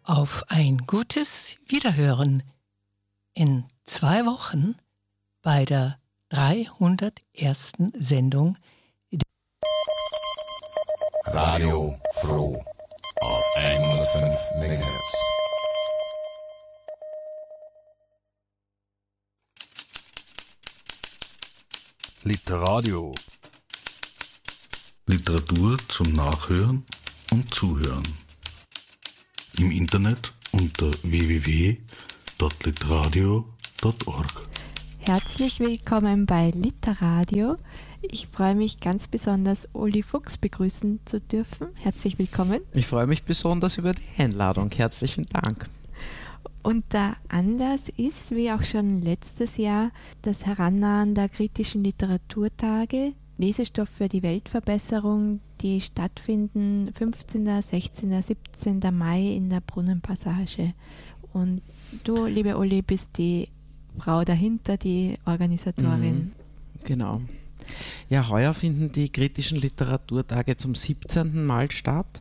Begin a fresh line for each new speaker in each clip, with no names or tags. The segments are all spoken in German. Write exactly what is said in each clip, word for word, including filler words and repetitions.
Auf ein gutes Wiederhören in zwei Wochen bei der dreihundertersten Sendung
Radio Froh auf hundertfünf Megahertz.
Literadio. Literatur zum Nachhören und Zuhören. Im Internet unter w w w punkt literadio punkt org.
Herzlich willkommen bei Literadio. Ich freue mich ganz besonders, Uli Fuchs begrüßen zu dürfen. Herzlich willkommen.
Ich freue mich besonders über die Einladung. Herzlichen Dank.
Und der Anlass ist, wie auch schon letztes Jahr, das Herannahen der kritischen Literaturtage, Lesestoff für die Weltverbesserung, die stattfinden fünfzehnten, sechzehnten, siebzehnten Mai in der Brunnenpassage. Und du, liebe Uli, bist die Frau dahinter, die Organisatorin.
Mhm, genau. Ja, heuer finden die kritischen Literaturtage zum siebzehnten Mal statt.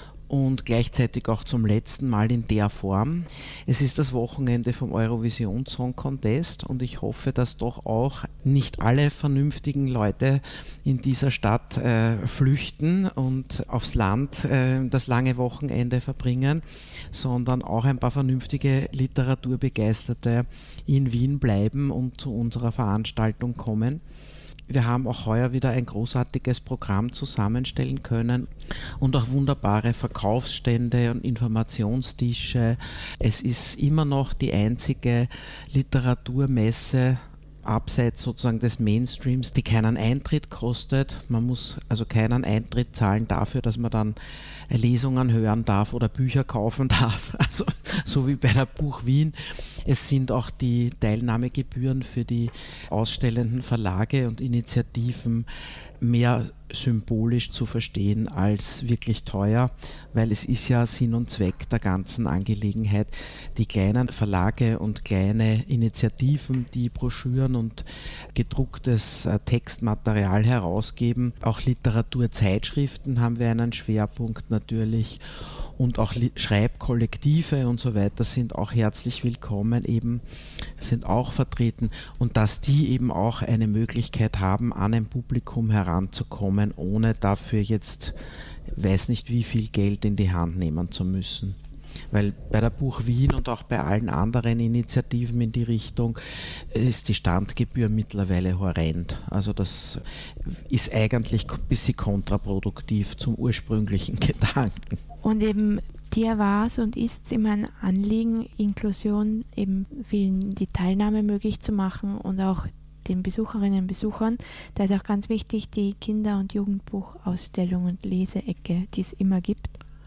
Und gleichzeitig auch zum letzten Mal in der Form. Es ist das Wochenende vom Eurovision Song Contest und ich hoffe, dass doch auch nicht alle vernünftigen Leute in dieser Stadt äh, flüchten und aufs Land äh, das lange Wochenende verbringen, sondern auch ein paar vernünftige Literaturbegeisterte in Wien bleiben und zu unserer Veranstaltung kommen. Wir haben auch heuer wieder ein großartiges Programm zusammenstellen können und auch wunderbare Verkaufsstände und Informationstische. Es ist immer noch die einzige Literaturmesse abseits sozusagen des Mainstreams, die keinen Eintritt kostet. Man muss also keinen Eintritt zahlen dafür, dass man dann Lesungen hören darf oder Bücher kaufen darf, also so wie bei der Buch Wien. Es sind auch die Teilnahmegebühren für die ausstellenden Verlage und Initiativen mehr symbolisch zu verstehen als wirklich teuer, weil es ist ja Sinn und Zweck der ganzen Angelegenheit, die kleinen Verlage und kleine Initiativen, die Broschüren und gedrucktes äh, Textmaterial herausgeben. Auch Literaturzeitschriften haben wir einen Schwerpunkt natürlich und auch Li- Schreibkollektive und so weiter sind auch herzlich willkommen, eben sind auch vertreten und dass die eben auch eine Möglichkeit haben, an ein Publikum heranzukommen, ohne dafür jetzt, weiß nicht wie viel Geld in die Hand nehmen zu müssen. Weil bei der Buch Wien und auch bei allen anderen Initiativen in die Richtung ist die Standgebühr mittlerweile horrend. Also das ist eigentlich ein bisschen kontraproduktiv zum ursprünglichen Gedanken.
Und eben dir war es und ist es immer ein Anliegen, Inklusion, eben vielen die Teilnahme möglich zu machen und auch den Besucherinnen und Besuchern. Da ist auch ganz wichtig die Kinder- und Jugendbuchausstellung und Leseecke, die es immer gibt.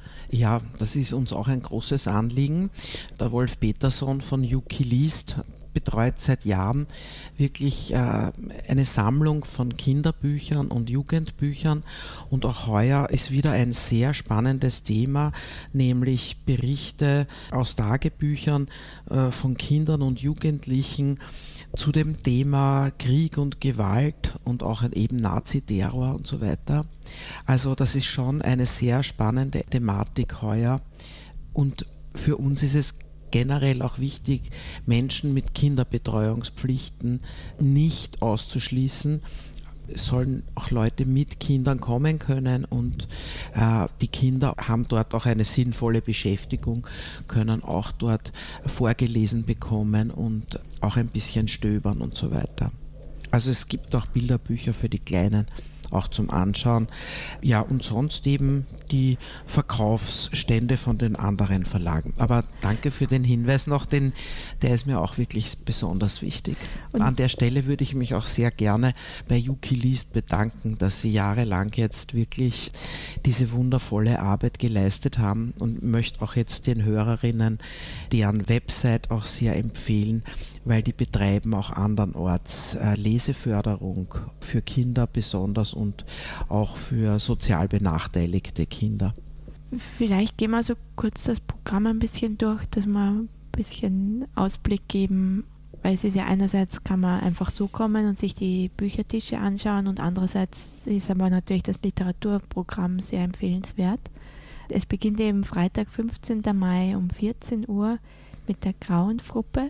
Ja, das ist uns auch ein großes Anliegen. Der Wolf Peterson von Yuki liest betreut seit Jahren wirklich äh, eine Sammlung von Kinderbüchern und Jugendbüchern und auch heuer ist wieder ein sehr spannendes Thema, nämlich Berichte aus Tagebüchern äh, von Kindern und Jugendlichen zu dem Thema Krieg und Gewalt und auch eben Nazi-Terror und so weiter. Also das ist schon eine sehr spannende Thematik heuer und für uns ist es generell auch wichtig, Menschen mit Kinderbetreuungspflichten nicht auszuschließen. Es sollen auch Leute mit Kindern kommen können und äh, die Kinder haben dort auch eine sinnvolle Beschäftigung, können auch dort vorgelesen bekommen und auch ein bisschen stöbern und so weiter. Also es gibt auch Bilderbücher für die Kleinen, auch zum Anschauen. Ja, und sonst eben die Verkaufsstände von den anderen Verlagen. Aber danke für den Hinweis noch, denn der ist mir auch wirklich besonders wichtig. Und an der Stelle würde ich mich auch sehr gerne bei Yuki liest bedanken, dass sie jahrelang jetzt wirklich diese wundervolle Arbeit geleistet haben und möchte auch jetzt den Hörerinnen deren Website auch sehr empfehlen, weil die betreiben auch andernorts äh, Leseförderung für Kinder besonders und auch für sozial benachteiligte Kinder.
Vielleicht gehen wir so kurz das Programm ein bisschen durch, dass wir ein bisschen Ausblick geben, weil es ist ja einerseits kann man einfach so kommen und sich die Büchertische anschauen und andererseits ist aber natürlich das Literaturprogramm sehr empfehlenswert. Es beginnt eben Freitag, fünfzehnten Mai um vierzehn Uhr mit der Grauenfruppe.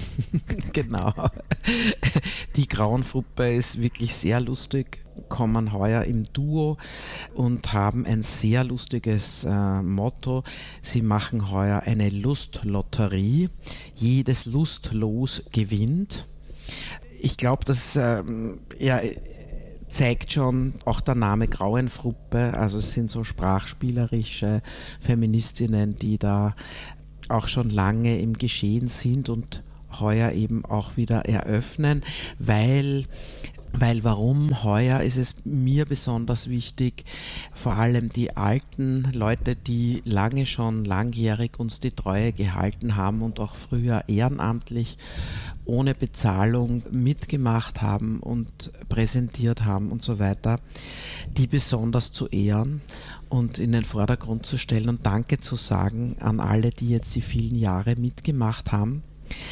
Genau. Die Grauenfruppe ist wirklich sehr lustig, kommen heuer im Duo und haben ein sehr lustiges äh, Motto. Sie machen heuer eine Lustlotterie. Jedes Lustlos gewinnt. Ich glaube, das ähm, ja, zeigt schon auch der Name Grauenfruppe. Also es sind so sprachspielerische Feministinnen, die da auch schon lange im Geschehen sind und heuer eben auch wieder eröffnen, weil, weil warum heuer ist es mir besonders wichtig, vor allem die alten Leute, die lange schon langjährig uns die Treue gehalten haben und auch früher ehrenamtlich ohne Bezahlung mitgemacht haben und präsentiert haben und so weiter, die besonders zu ehren und in den Vordergrund zu stellen und Danke zu sagen an alle, die jetzt die vielen Jahre mitgemacht haben.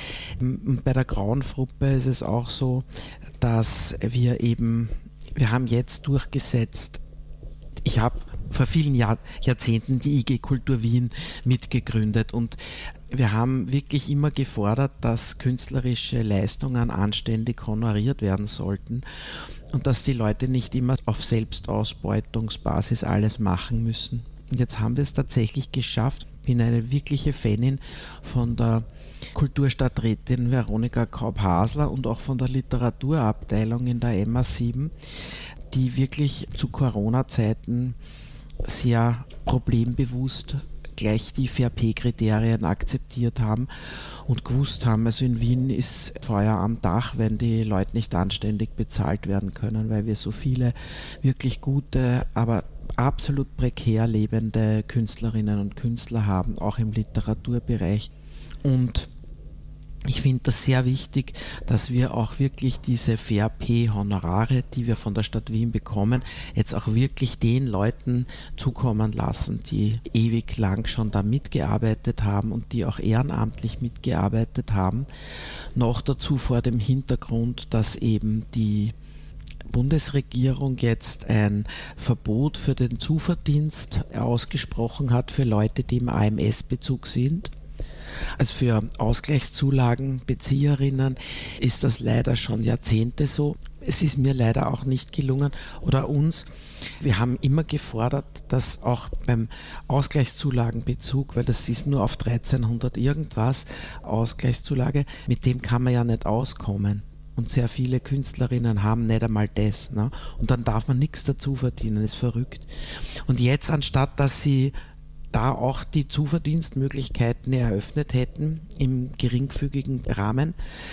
Bei der Grauenfruppe ist es auch so, dass wir eben, wir haben jetzt durchgesetzt, ich habe vor vielen Jahr, Jahrzehnten die I G Kultur Wien mitgegründet und wir haben wirklich immer gefordert, dass künstlerische Leistungen anständig honoriert werden sollten und dass die Leute nicht immer auf Selbstausbeutungsbasis alles machen müssen. Und jetzt haben wir es tatsächlich geschafft. Ich bin eine wirkliche Fanin von der Kulturstadträtin Veronika Kaup-Hasler und auch von der Literaturabteilung in der M A sieben, die wirklich zu Corona-Zeiten sehr problembewusst gleich die V R P-Kriterien akzeptiert haben und gewusst haben, also in Wien ist Feuer am Dach, wenn die Leute nicht anständig bezahlt werden können, weil wir so viele wirklich gute, aber absolut prekär lebende Künstlerinnen und Künstler haben, auch im Literaturbereich. Und ich finde das sehr wichtig, dass wir auch wirklich diese V R P-Honorare, die wir von der Stadt Wien bekommen, jetzt auch wirklich den Leuten zukommen lassen, die ewig lang schon da mitgearbeitet haben und die auch ehrenamtlich mitgearbeitet haben. Noch dazu vor dem Hintergrund, dass eben die Bundesregierung jetzt ein Verbot für den Zuverdienst ausgesprochen hat für Leute, die im A M S-Bezug sind. Also für Ausgleichszulagenbezieherinnen ist das leider schon Jahrzehnte so. Es ist mir leider auch nicht gelungen oder uns. Wir haben immer gefordert, dass auch beim Ausgleichszulagenbezug, weil das ist nur auf dreizehnhundert irgendwas Ausgleichszulage, mit dem kann man ja nicht auskommen. Und sehr viele Künstlerinnen haben nicht einmal das. Ne? Und dann darf man nichts dazu verdienen, ist verrückt. Und jetzt, anstatt dass sie da auch die Zuverdienstmöglichkeiten eröffnet hätten im geringfügigen Rahmen,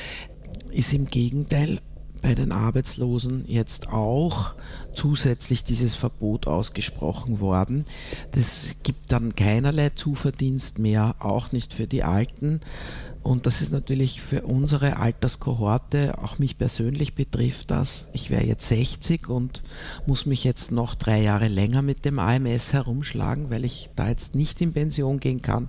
ist im Gegenteil bei den Arbeitslosen jetzt auch zusätzlich dieses Verbot ausgesprochen worden. Das gibt dann keinerlei Zuverdienst mehr, auch nicht für die Alten. Und das ist natürlich für unsere Alterskohorte, auch mich persönlich betrifft das. Ich wäre jetzt sechzig und muss mich jetzt noch drei Jahre länger mit dem A M S herumschlagen, weil ich da jetzt nicht in Pension gehen kann.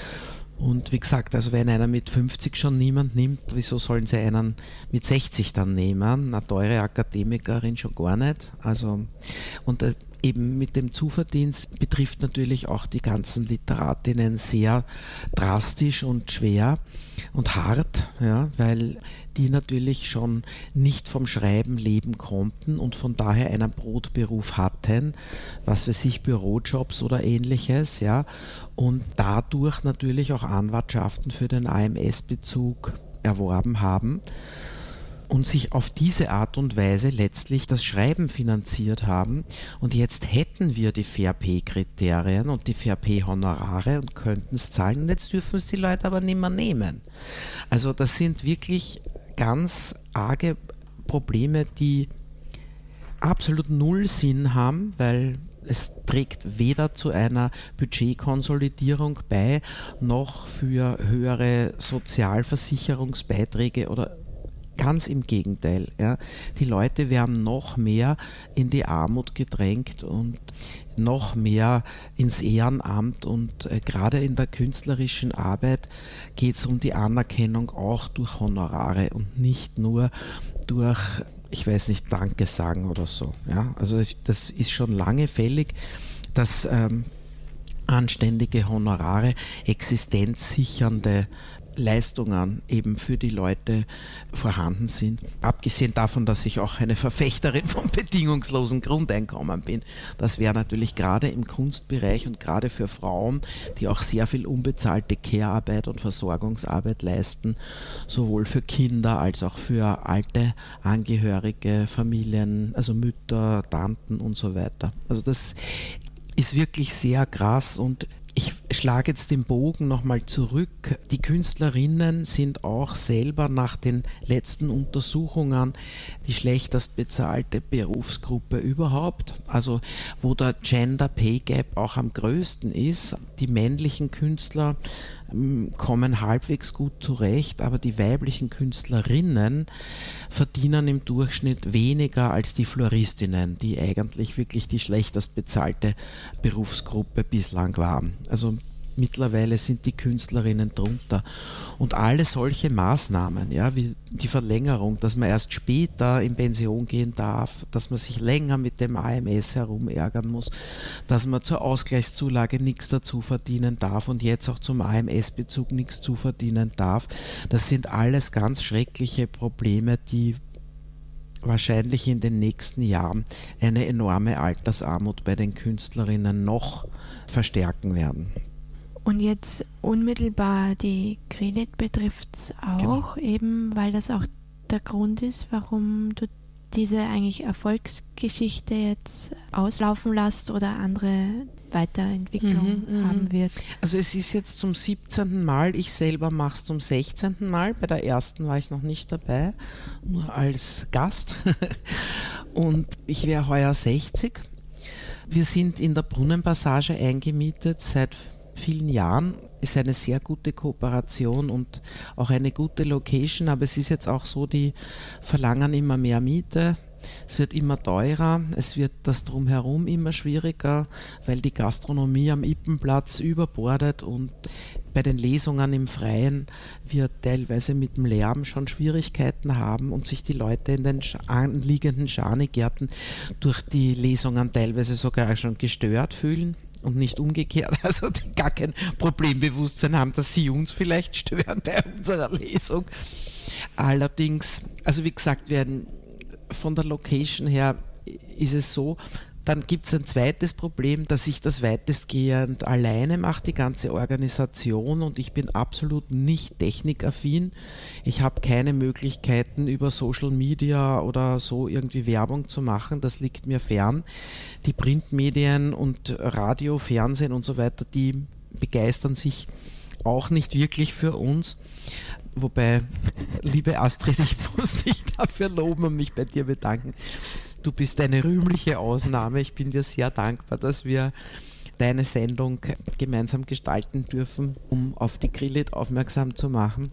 Und wie gesagt, also wenn einer mit fünfzig schon niemand nimmt, wieso sollen sie einen mit sechzig dann nehmen? Eine teure Akademikerin schon gar nicht. Also, und äh, eben mit dem Zuverdienst betrifft natürlich auch die ganzen Literatinnen sehr drastisch und schwer und hart, ja, weil die natürlich schon nicht vom Schreiben leben konnten und von daher einen Brotberuf hatten, was weiß ich, Bürojobs oder ähnliches, ja, und dadurch natürlich auch Anwartschaften für den A M S-Bezug erworben haben und sich auf diese Art und Weise letztlich das Schreiben finanziert haben. Und jetzt hätten wir die V R P-Kriterien und die V R P-Honorare und könnten es zahlen und jetzt dürfen es die Leute aber nicht mehr nehmen. Also das sind wirklich ganz arge Probleme, die absolut null Sinn haben, weil es trägt weder zu einer Budgetkonsolidierung bei, noch für höhere Sozialversicherungsbeiträge oder ganz im Gegenteil. Ja. Die Leute werden noch mehr in die Armut gedrängt und noch mehr ins Ehrenamt und äh, gerade in der künstlerischen Arbeit geht es um die Anerkennung auch durch Honorare und nicht nur durch, ich weiß nicht, Danke sagen oder so. Ja. Also es, das ist schon lange fällig, dass ähm, anständige Honorare, existenzsichernde Leistungen eben für die Leute vorhanden sind. Abgesehen davon, dass ich auch eine Verfechterin von bedingungslosen Grundeinkommen bin. Das wäre natürlich gerade im Kunstbereich und gerade für Frauen, die auch sehr viel unbezahlte Care-Arbeit und Versorgungsarbeit leisten, sowohl für Kinder als auch für alte Angehörige, Familien, also Mütter, Tanten und so weiter. Also das ist wirklich sehr krass und ich schlage jetzt den Bogen nochmal zurück. Die Künstlerinnen sind auch selber nach den letzten Untersuchungen die schlechtest bezahlte Berufsgruppe überhaupt. Also wo der Gender Pay Gap auch am größten ist. Die männlichen Künstler kommen halbwegs gut zurecht, aber die weiblichen Künstlerinnen verdienen im Durchschnitt weniger als die Floristinnen, die eigentlich wirklich die schlechtest bezahlte Berufsgruppe bislang waren. Also mittlerweile sind die Künstlerinnen drunter. Und alle solche Maßnahmen, ja, wie die Verlängerung, dass man erst später in Pension gehen darf, dass man sich länger mit dem A M S herumärgern muss, dass man zur Ausgleichszulage nichts dazu verdienen darf und jetzt auch zum A M S-Bezug nichts zu verdienen darf, das sind alles ganz schreckliche Probleme, die wahrscheinlich in den nächsten Jahren eine enorme Altersarmut bei den Künstlerinnen noch verstärken werden.
Und jetzt unmittelbar die Grillit betrifft es auch, genau. Eben weil das auch der Grund ist, warum du diese eigentlich Erfolgsgeschichte jetzt auslaufen lässt oder andere Weiterentwicklung mhm, haben wird.
Also es ist jetzt zum siebzehnten Mal, ich selber mache es zum sechzehnten Mal, bei der ersten war ich noch nicht dabei, nur als Gast und ich wäre heuer sechzig. Wir sind in der Brunnenpassage eingemietet seit vielen Jahren, ist eine sehr gute Kooperation und auch eine gute Location, aber es ist jetzt auch so, die verlangen immer mehr Miete, es wird immer teurer, es wird das Drumherum immer schwieriger, weil die Gastronomie am Ippenplatz überbordet und bei den Lesungen im Freien wir teilweise mit dem Lärm schon Schwierigkeiten haben und sich die Leute in den anliegenden Schanigärten durch die Lesungen teilweise sogar schon gestört fühlen. Und nicht umgekehrt, also die gar kein Problembewusstsein haben, dass sie uns vielleicht stören bei unserer Lesung. Allerdings, also wie gesagt, werden von der Location her ist es so, dann gibt es ein zweites Problem, dass ich das weitestgehend alleine mache, die ganze Organisation, und ich bin absolut nicht technikaffin. Ich habe keine Möglichkeiten, über Social Media oder so irgendwie Werbung zu machen, das liegt mir fern. Die Printmedien und Radio, Fernsehen und so weiter, die begeistern sich auch nicht wirklich für uns. Wobei, liebe Astrid, ich muss dich dafür loben und mich bei dir bedanken. Du bist eine rühmliche Ausnahme. Ich bin dir sehr dankbar, dass wir deine Sendung gemeinsam gestalten dürfen, um auf die Grillit aufmerksam zu machen.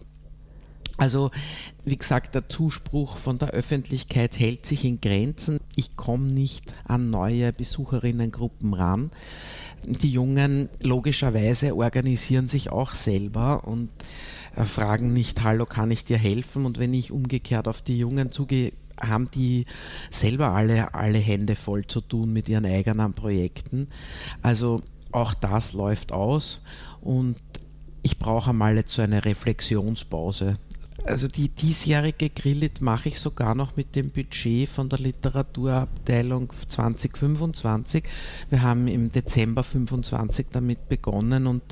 Also, wie gesagt, der Zuspruch von der Öffentlichkeit hält sich in Grenzen. Ich komme nicht an neue Besucherinnengruppen ran. Die Jungen logischerweise organisieren sich auch selber und äh, fragen nicht, hallo, kann ich dir helfen? Und wenn ich umgekehrt auf die Jungen zugehe, haben die selber alle, alle Hände voll zu tun mit ihren eigenen Projekten. Also auch das läuft aus und ich brauche einmal jetzt so eine Reflexionspause. Also die diesjährige Grillit mache ich sogar noch mit dem Budget von der Literaturabteilung zwanzig fünfundzwanzig. Wir haben im Dezember fünfundzwanzig damit begonnen und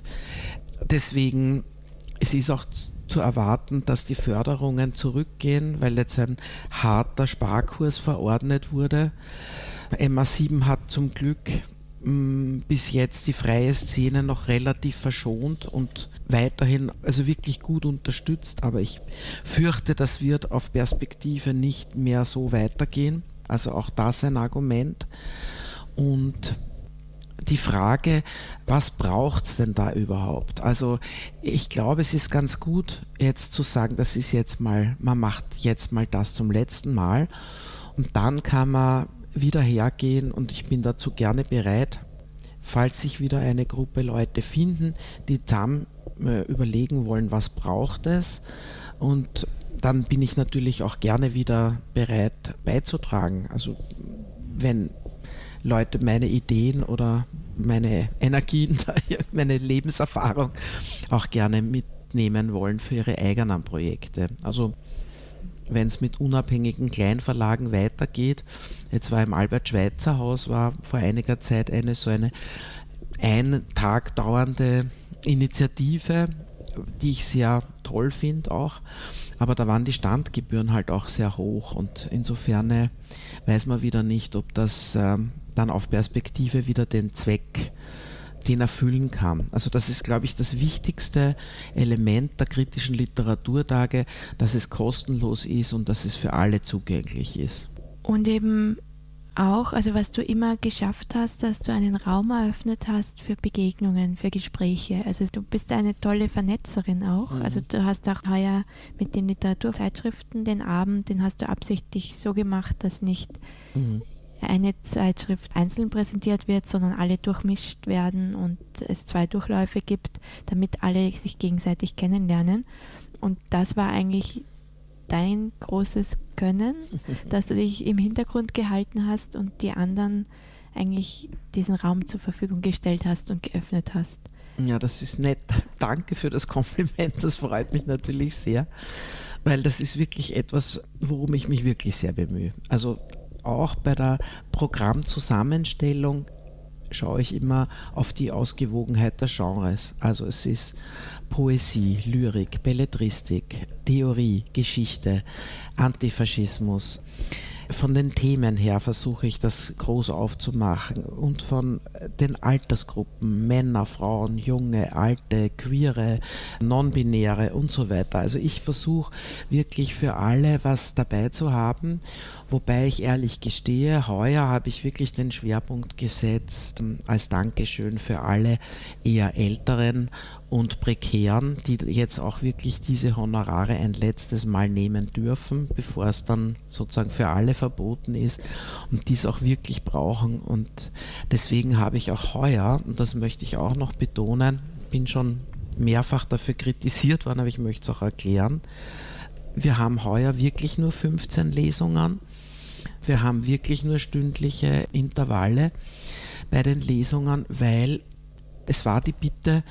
deswegen, es ist auch zu erwarten, dass die Förderungen zurückgehen, weil jetzt ein harter Sparkurs verordnet wurde. M A sieben hat zum Glück mh, bis jetzt die freie Szene noch relativ verschont und weiterhin also wirklich gut unterstützt, aber ich fürchte, das wird auf Perspektive nicht mehr so weitergehen. Also auch das ein Argument. Und die Frage, was braucht es denn da überhaupt? Also ich glaube, es ist ganz gut, jetzt zu sagen, das ist jetzt mal, man macht jetzt mal das zum letzten Mal und dann kann man wieder hergehen und ich bin dazu gerne bereit, falls sich wieder eine Gruppe Leute finden, die zusammen äh, überlegen wollen, was braucht es, und dann bin ich natürlich auch gerne wieder bereit beizutragen. Also wenn Leute meine Ideen oder meine Energien, meine Lebenserfahrung auch gerne mitnehmen wollen für ihre eigenen Projekte. Also wenn es mit unabhängigen Kleinverlagen weitergeht, jetzt war im Albert-Schweitzer-Haus, war vor einiger Zeit eine so eine ein Tag dauernde Initiative, die ich sehr toll finde auch, aber da waren die Standgebühren halt auch sehr hoch und insofern äh, weiß man wieder nicht, ob das äh, dann auf Perspektive wieder den Zweck, den erfüllen kann. Also das ist, glaube ich, das wichtigste Element der kritischen Literaturtage, dass es kostenlos ist und dass es für alle zugänglich ist.
Und eben auch, also was du immer geschafft hast, dass du einen Raum eröffnet hast für Begegnungen, für Gespräche. Also du bist eine tolle Vernetzerin auch. Mhm. Also du hast auch heuer mit den Literaturzeitschriften den Abend, den hast du absichtlich so gemacht, dass nicht mhm. eine Zeitschrift einzeln präsentiert wird, sondern alle durchmischt werden und es zwei Durchläufe gibt, damit alle sich gegenseitig kennenlernen. Und das war eigentlich dein großes Können, dass du dich im Hintergrund gehalten hast und die anderen eigentlich diesen Raum zur Verfügung gestellt hast und geöffnet hast.
Ja, das ist nett. Danke für das Kompliment, das freut mich natürlich sehr, weil das ist wirklich etwas, worum ich mich wirklich sehr bemühe. Also auch bei der Programmzusammenstellung schaue ich immer auf die Ausgewogenheit der Genres. Also es ist Poesie, Lyrik, Belletristik, Theorie, Geschichte, Antifaschismus. Von den Themen her versuche ich das groß aufzumachen und von den Altersgruppen, Männer, Frauen, Junge, Alte, Queere, Non-Binäre und so weiter. Also ich versuche wirklich für alle was dabei zu haben, wobei ich ehrlich gestehe, heuer habe ich wirklich den Schwerpunkt gesetzt als Dankeschön für alle eher Älteren und Prekären, die jetzt auch wirklich diese Honorare ein letztes Mal nehmen dürfen, bevor es dann sozusagen für alle verboten ist und dies auch wirklich brauchen. Und deswegen habe ich auch heuer, und das möchte ich auch noch betonen, bin schon mehrfach dafür kritisiert worden, aber ich möchte es auch erklären, wir haben heuer wirklich nur fünfzehn Lesungen, wir haben wirklich nur stündliche Intervalle bei den Lesungen, weil es war die Bitte,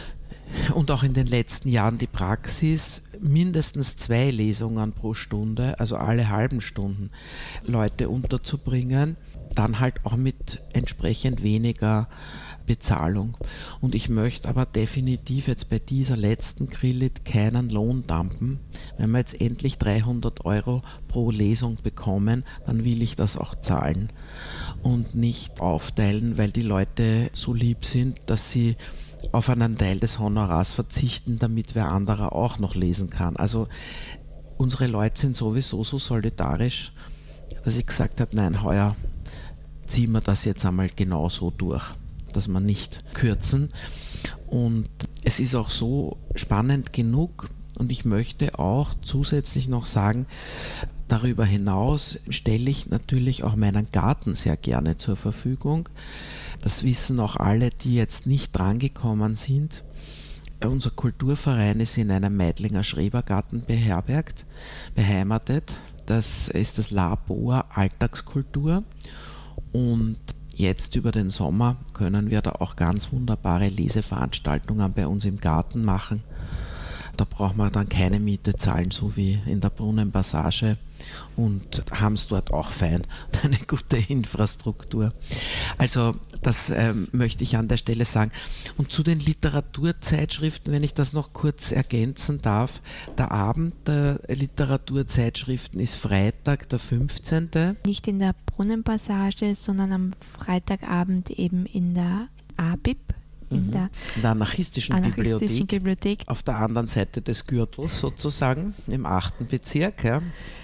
und auch in den letzten Jahren die Praxis, mindestens zwei Lesungen pro Stunde, also alle halben Stunden, Leute unterzubringen, dann halt auch mit entsprechend weniger Bezahlung. Und ich möchte aber definitiv jetzt bei dieser letzten Grillit keinen Lohn dumpen. Wenn wir jetzt endlich dreihundert Euro pro Lesung bekommen, dann will ich das auch zahlen und nicht aufteilen, weil die Leute so lieb sind, dass sie auf einen Teil des Honorars verzichten, damit wer anderer auch noch lesen kann. Also unsere Leute sind sowieso so solidarisch, dass ich gesagt habe, nein, heuer ziehen wir das jetzt einmal genau so durch, dass wir nicht kürzen. Und es ist auch so spannend genug und ich möchte auch zusätzlich noch sagen, darüber hinaus stelle ich natürlich auch meinen Garten sehr gerne zur Verfügung. Das wissen auch alle, die jetzt nicht drangekommen sind. Unser Kulturverein ist in einem Meidlinger Schrebergarten beherbergt, beheimatet. Das ist das Labor Alltagskultur und jetzt über den Sommer können wir da auch ganz wunderbare Leseveranstaltungen bei uns im Garten machen. Da braucht man dann keine Miete zahlen, so wie in der Brunnenpassage und haben es dort auch fein und eine gute Infrastruktur. Also das ähm, möchte ich an der Stelle sagen. Und zu den Literaturzeitschriften, wenn ich das noch kurz ergänzen darf, der Abend der Literaturzeitschriften ist Freitag, der fünfzehnte
Nicht in der Brunnenpassage, sondern am Freitagabend eben in der A B I B. In der,
in der anarchistischen,
anarchistischen
Bibliothek,
Bibliothek
auf der anderen Seite des Gürtels sozusagen, im achten Bezirk. Ja.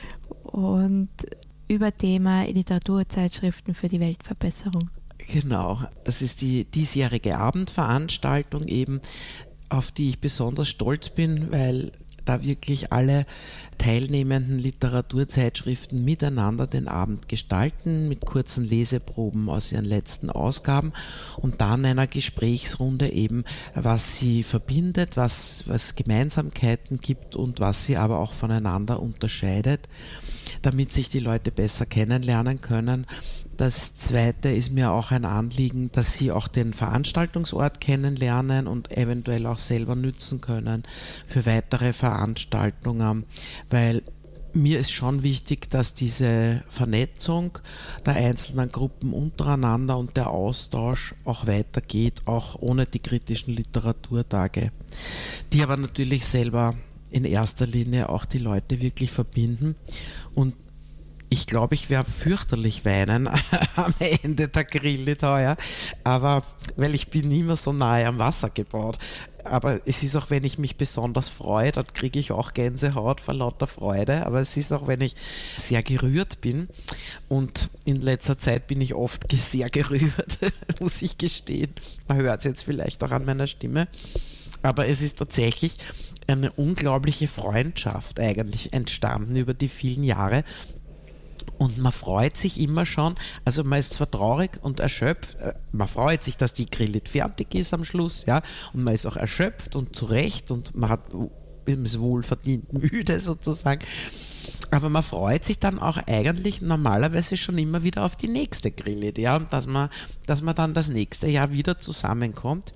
Und über Thema Literaturzeitschriften für die Weltverbesserung.
Genau, das ist die diesjährige Abendveranstaltung eben, auf die ich besonders stolz bin, weil da wirklich alle teilnehmenden Literaturzeitschriften miteinander den Abend gestalten, mit kurzen Leseproben aus ihren letzten Ausgaben und dann einer Gesprächsrunde eben, was sie verbindet, was, was Gemeinsamkeiten gibt und was sie aber auch voneinander unterscheidet. damit sich die Leute besser kennenlernen können. Das Zweite ist mir auch ein Anliegen, dass sie auch den Veranstaltungsort kennenlernen und eventuell auch selber nützen können für weitere Veranstaltungen, weil mir ist schon wichtig, dass diese Vernetzung der einzelnen Gruppen untereinander und der Austausch auch weitergeht, auch ohne die kritischen Literaturtage, die aber natürlich selber in erster Linie auch die Leute wirklich verbinden. Und ich glaube, ich werde fürchterlich weinen am Ende der Grillit heuer, aber weil ich bin immer so nahe am Wasser gebaut. Aber es ist auch, wenn ich mich besonders freue, dann kriege ich auch Gänsehaut vor lauter Freude. Aber es ist auch, wenn ich sehr gerührt bin. Und in letzter Zeit bin ich oft sehr gerührt, muss ich gestehen. Man hört es jetzt vielleicht auch an meiner Stimme. Aber es ist tatsächlich eine unglaubliche Freundschaft eigentlich entstanden über die vielen Jahre. Und man freut sich immer schon, also man ist zwar traurig und erschöpft, man freut sich, dass die Grillit fertig ist am Schluss, ja, und man ist auch erschöpft und zurecht und man hat, ist wohlverdient müde sozusagen, aber man freut sich dann auch eigentlich normalerweise schon immer wieder auf die nächste Grillit, ja, und dass man, dass man dann das nächste Jahr wieder zusammenkommt.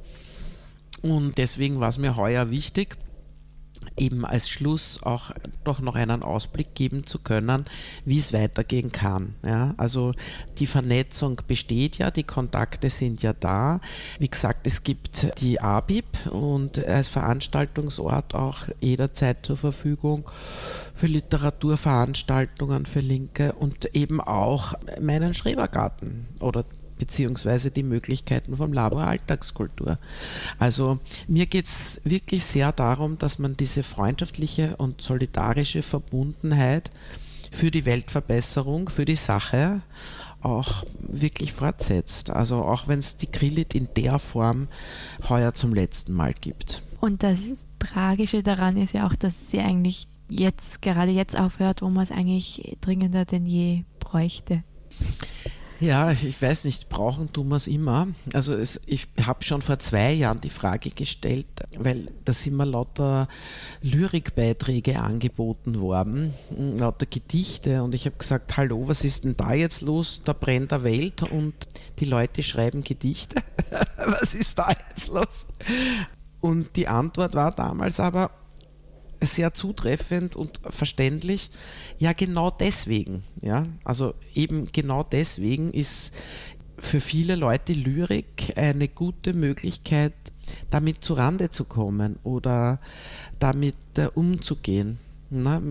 Und deswegen war es mir heuer wichtig, eben als Schluss auch doch noch einen Ausblick geben zu können, wie es weitergehen kann. Ja, also die Vernetzung besteht ja, die Kontakte sind ja da. Wie gesagt, es gibt die A B I B und als Veranstaltungsort auch jederzeit zur Verfügung für Literaturveranstaltungen für Linke und eben auch meinen Schrebergarten oder beziehungsweise die Möglichkeiten vom Labor Alltagskultur. Also mir geht es wirklich sehr darum, dass man diese freundschaftliche und solidarische Verbundenheit für die Weltverbesserung, für die Sache auch wirklich fortsetzt. Also auch wenn es die Grillit in der Form heuer zum letzten Mal gibt.
Und das Tragische daran ist ja auch, dass sie eigentlich jetzt, gerade jetzt aufhört, wo man es eigentlich dringender denn je bräuchte.
Ja, ich weiß nicht, brauchen tun wir es immer. Also es, ich habe schon vor zwei Jahren die Frage gestellt, weil da sind mir lauter Lyrikbeiträge angeboten worden, lauter Gedichte, und ich habe gesagt, hallo, was ist denn da jetzt los? Da brennt der Welt und die Leute schreiben Gedichte. Was ist da jetzt los? Und die Antwort war damals aber sehr zutreffend und verständlich. Ja, genau deswegen. Ja? Also eben genau deswegen ist für viele Leute Lyrik eine gute Möglichkeit, damit zurande zu kommen oder damit äh, umzugehen. Na,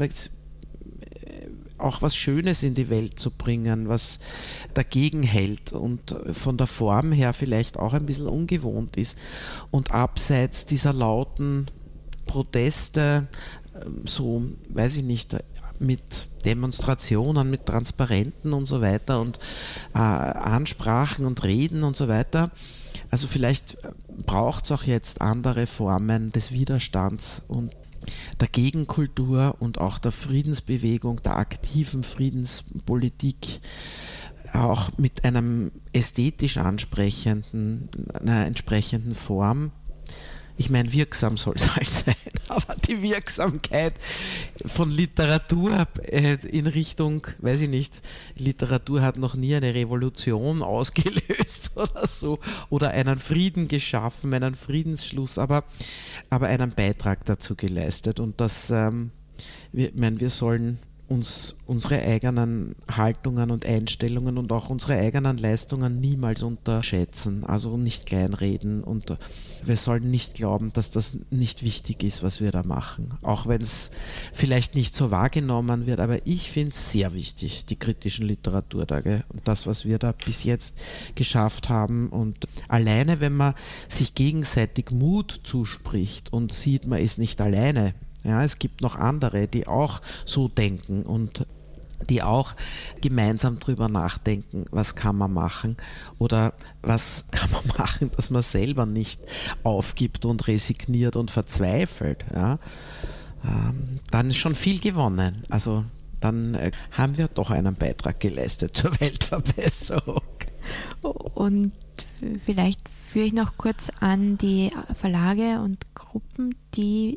auch was Schönes in die Welt zu bringen, was dagegen hält und von der Form her vielleicht auch ein bisschen ungewohnt ist. Und abseits dieser lauten Proteste, so, weiß ich nicht, mit Demonstrationen, mit Transparenten und so weiter und äh, Ansprachen und Reden und so weiter. Also vielleicht braucht es auch jetzt andere Formen des Widerstands und der Gegenkultur und auch der Friedensbewegung, der aktiven Friedenspolitik, auch mit einem ästhetisch ansprechenden, einer entsprechenden Form. Ich meine, wirksam soll es halt sein, aber die Wirksamkeit von Literatur äh, in Richtung, weiß ich nicht, Literatur hat noch nie eine Revolution ausgelöst oder so, oder einen Frieden geschaffen, einen Friedensschluss, aber, aber einen Beitrag dazu geleistet. Und das, ähm, wir, ich meine, wir sollen uns unsere eigenen Haltungen und Einstellungen und auch unsere eigenen Leistungen niemals unterschätzen, also nicht kleinreden, und wir sollten nicht glauben, dass das nicht wichtig ist, was wir da machen, auch wenn es vielleicht nicht so wahrgenommen wird, aber ich finde es sehr wichtig, die kritischen Literaturtage und das, was wir da bis jetzt geschafft haben, und alleine, wenn man sich gegenseitig Mut zuspricht und sieht, man ist nicht alleine. Ja, es gibt noch andere, die auch so denken und die auch gemeinsam drüber nachdenken, was kann man machen oder was kann man machen, dass man selber nicht aufgibt und resigniert und verzweifelt. Ja. Ähm, dann ist schon viel gewonnen. Also dann äh, haben wir doch einen Beitrag geleistet zur Weltverbesserung.
Und vielleicht führe ich noch kurz an die Verlage und Gruppen, die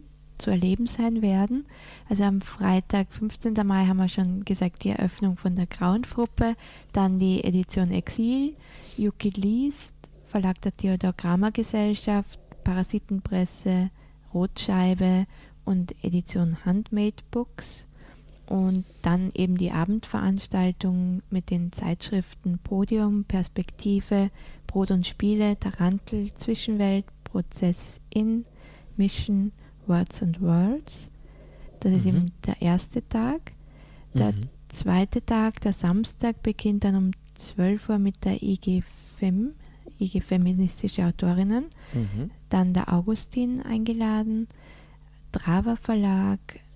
zu erleben sein werden. Also am Freitag, fünfzehnten Mai, haben wir schon gesagt, die Eröffnung von der Grauenfruppe, dann die Edition Exil, Yuki liest, Verlag der Theodor Kramer Gesellschaft, Parasitenpresse, Rotscheibe und Edition Handmade Books. Und dann eben die Abendveranstaltung mit den Zeitschriften Podium, Perspektive, Brot und Spiele, Tarantel, Zwischenwelt, Prozess in, Mission, Words and Worlds. Das mhm. ist eben der erste Tag. Der mhm. zweite Tag, der Samstag, beginnt dann um zwölf Uhr mit der I G Fem, I G Feministische Autorinnen. Mhm. Dann der Augustin eingeladen, Drava Verlag,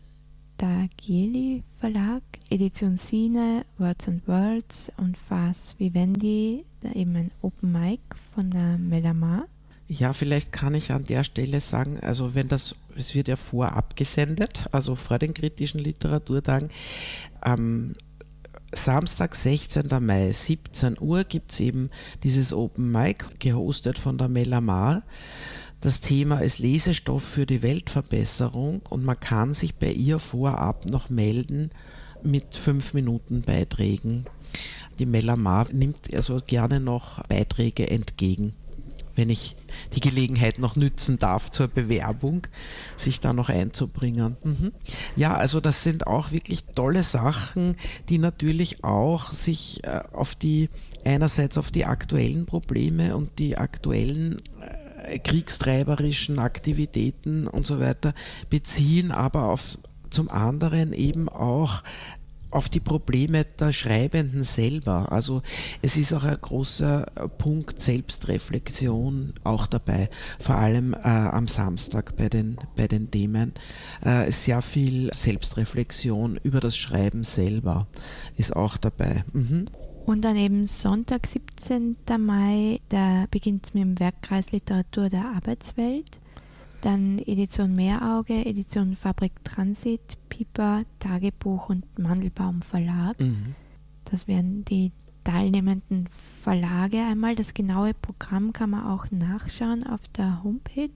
der Gieli Verlag, Edition Sine, Words and Worlds und Fas Vivendi, da eben ein Open Mic von der Melamar.
Ja, vielleicht kann ich an der Stelle sagen, also wenn das, es wird ja vorab gesendet, also vor den kritischen Literaturtagen, am Samstag, sechzehnten Mai, siebzehn Uhr gibt es eben dieses Open Mic, gehostet von der Melamar. Das Thema ist Lesestoff für die Weltverbesserung und man kann sich bei ihr vorab noch melden mit fünf Minuten Beiträgen. Die Melamar nimmt also gerne noch Beiträge entgegen, wenn ich die Gelegenheit noch nützen darf zur Bewerbung, sich da noch einzubringen. Mhm. Ja, also das sind auch wirklich tolle Sachen, die natürlich auch sich äh, auf die, einerseits auf die aktuellen Probleme und die aktuellen äh, kriegstreiberischen Aktivitäten und so weiter beziehen, aber auf, zum anderen eben auch auf die Probleme der Schreibenden selber. Also es ist auch ein großer Punkt Selbstreflexion auch dabei, vor allem äh, am Samstag bei den, bei den Themen. Äh, sehr viel Selbstreflexion über das Schreiben selber ist auch dabei. Mhm.
Und dann eben Sonntag, siebzehnten Mai, da beginnt es mit dem Werkkreis Literatur der Arbeitswelt. Dann Edition Meerauge, Edition Fabrik Transit, Piper, Tagebuch und Mandelbaum Verlag. Mhm. Das wären die teilnehmenden Verlage einmal. Das genaue Programm kann man auch nachschauen auf der Homepage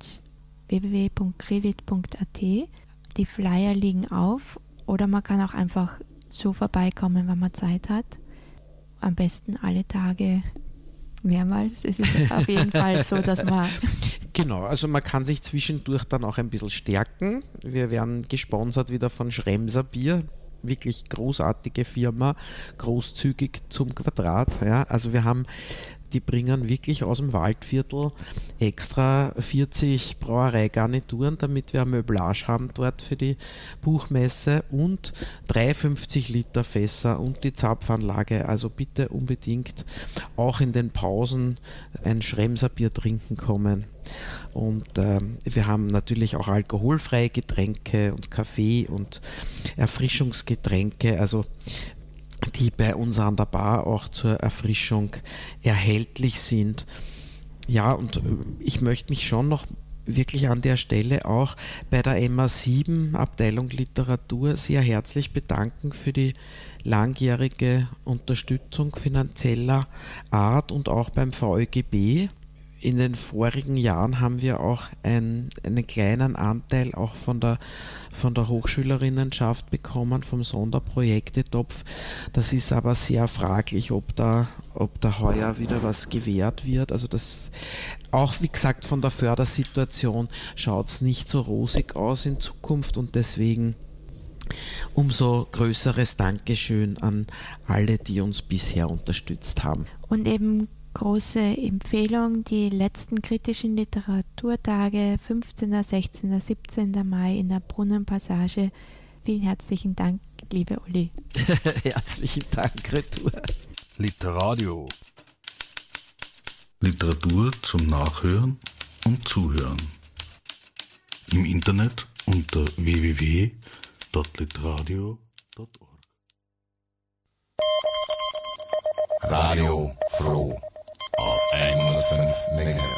w w w punkt kredit punkt a t. Die Flyer liegen auf oder man kann auch einfach so vorbeikommen, wenn man Zeit hat. Am besten alle Tage mehrmals. Es ist auf jeden Fall so, dass man...
Genau, also man kann sich zwischendurch dann auch ein bisschen stärken. Wir werden gesponsert wieder von Schremser Bier, wirklich großartige Firma, großzügig zum Quadrat. Ja. Also wir haben, die bringen wirklich aus dem Waldviertel extra vierzig Brauereigarnituren, damit wir eine Möblage haben dort für die Buchmesse und drei fünfzig Liter Fässer und die Zapfanlage. Also bitte unbedingt auch in den Pausen ein Schremser Bier trinken kommen. Und ähm, wir haben natürlich auch alkoholfreie Getränke und Kaffee und Erfrischungsgetränke, also die bei uns an der Bar auch zur Erfrischung erhältlich sind. Ja, und ich möchte mich schon noch wirklich an der Stelle auch bei der M A sieben Abteilung Literatur sehr herzlich bedanken für die langjährige Unterstützung finanzieller Art und auch beim V Ö G B. In den vorigen Jahren haben wir auch ein, einen kleinen Anteil auch von der, von der Hochschülerinnenschaft bekommen, vom Sonderprojektetopf. Das ist aber sehr fraglich, ob da, ob da heuer wieder was gewährt wird. Also das, auch wie gesagt, von der Fördersituation schaut es nicht so rosig aus in Zukunft und deswegen umso größeres Dankeschön an alle, die uns bisher unterstützt haben.
Und eben große Empfehlung, die letzten kritischen Literaturtage, fünfzehnten, sechzehnten, siebzehnten Mai in der Brunnenpassage. Vielen herzlichen Dank, liebe Uli.
Herzlichen Dank, Retour.
Literadio. Literatur zum Nachhören und Zuhören. Im Internet unter w w w punkt literadio punkt org.
Radio Froh auf hundertfünf Megahertz.